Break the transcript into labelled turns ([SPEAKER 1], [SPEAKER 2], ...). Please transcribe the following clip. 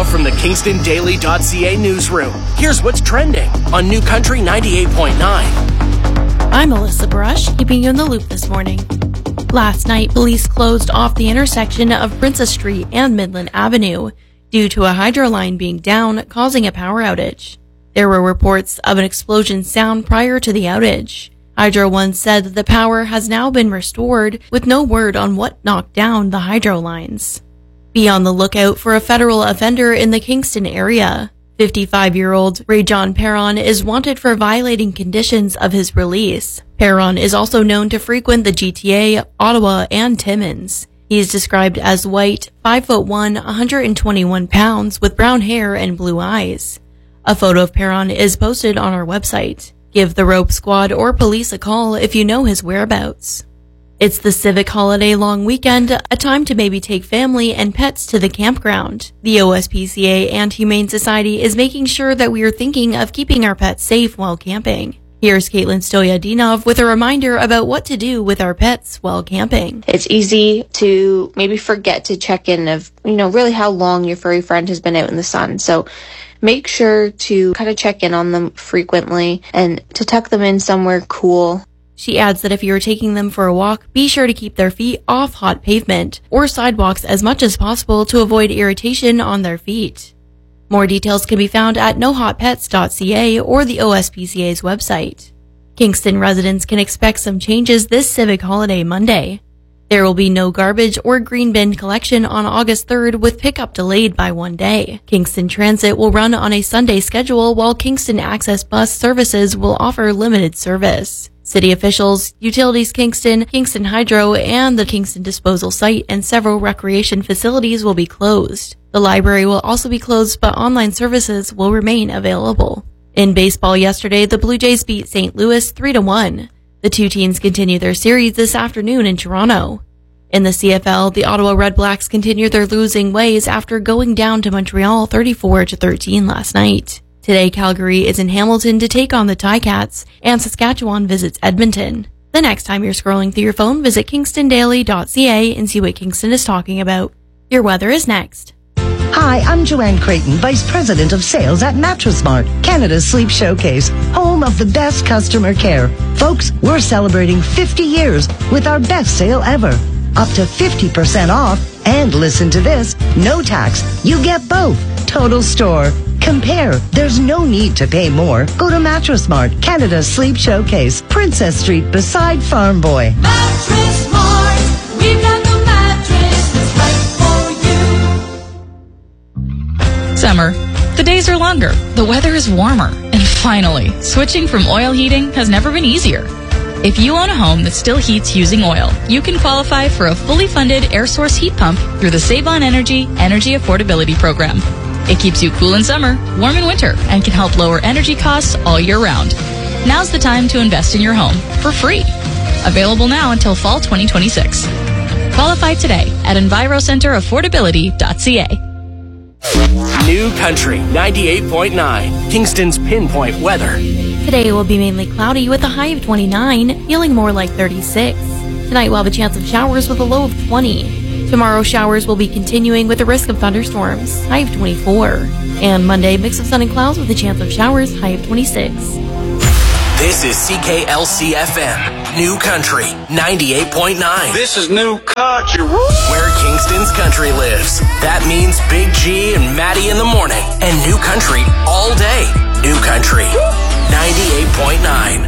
[SPEAKER 1] from the KingstonDaily.ca newsroom. Here's what's trending on New Country 98.9.
[SPEAKER 2] I'm Melissa Brush, keeping you in the loop this morning. Last night, police closed off the intersection of Princess Street and Midland Avenue due to a hydro line being down, causing a power outage. There were reports of an explosion sound prior to the outage. Hydro One said that the power has now been restored, with no word on what knocked down the hydro lines. Be on the lookout for a federal offender in the Kingston area. 55-year-old Ray John Perron is wanted for violating conditions of his release. Perron is also known to frequent the GTA, Ottawa, and Timmins. He is described as white, 5'1", 121 pounds, with brown hair and blue eyes. A photo of Perron is posted on our website. Give the Rope Squad or police a call if you know his whereabouts. It's the Civic Holiday long weekend, a time to maybe take family and pets to the campground. The OSPCA and Humane Society is making sure that we are thinking of keeping our pets safe while camping. Here's Caitlin Stoyadinov with a reminder about what to do with our pets while camping.
[SPEAKER 3] It's easy to maybe forget to check in of, really how long your furry friend has been out in the sun. So make sure to kind of check in on them frequently and to tuck them in somewhere cool.
[SPEAKER 2] She adds that if you're taking them for a walk, be sure to keep their feet off hot pavement or sidewalks as much as possible to avoid irritation on their feet. More details can be found at nohotpets.ca or the OSPCA's website. Kingston residents can expect some changes this Civic Holiday Monday. There will be no garbage or green bin collection on August 3rd, with pickup delayed by one day. Kingston Transit will run on a Sunday schedule, while Kingston Access Bus Services will offer limited service. City officials, Utilities Kingston, Kingston Hydro, and the Kingston Disposal Site and several recreation facilities will be closed. The library will also be closed, but online services will remain available. In baseball yesterday, the Blue Jays beat St. Louis 3-1. The two teams continue their series this afternoon in Toronto. In the CFL, the Ottawa Red Blacks continue their losing ways after going down to Montreal 34-13 last night. Today, Calgary is in Hamilton to take on the Ticats, and Saskatchewan visits Edmonton. The next time you're scrolling through your phone, visit KingstonDaily.ca and see what Kingston is talking about. Your weather is next.
[SPEAKER 4] Hi, I'm Joanne Creighton, Vice President of Sales at Mattress Mart, Canada's Sleep Showcase, home of the best customer care. Folks, we're celebrating 50 years with our best sale ever. Up to 50% off, and listen to this, no tax. You get both. Total store. Compare. There's no need to pay more. Go to Mattress Mart, Canada's Sleep Showcase, Princess Street beside Farm Boy.
[SPEAKER 5] Mattress Mart, we've got the mattress that's right for you.
[SPEAKER 6] Summer. The days are longer, the weather is warmer, and finally, switching from oil heating has never been easier. If you own a home that still heats using oil, you can qualify for a fully funded air source heat pump through the Save on Energy Affordability Program. It keeps you cool in summer, warm in winter, and can help lower energy costs all year round. Now's the time to invest in your home for free. Available now until fall 2026. Qualify today at EnviroCenterAffordability.ca.
[SPEAKER 1] New Country 98.9, Kingston's pinpoint weather.
[SPEAKER 2] Today will be mainly cloudy with a high of 29, feeling more like 36. Tonight we'll have a chance of showers with a low of 20. Tomorrow showers will be continuing with a risk of thunderstorms, high of 24. And Monday, mix of sun and clouds with a chance of showers, high of 26.
[SPEAKER 1] This is CKLC-FM, New Country 98.9.
[SPEAKER 7] This is New Country.
[SPEAKER 1] Where Kingston's country lives. That means Big G and Maddie in the morning. And New Country all day. New Country 98.9.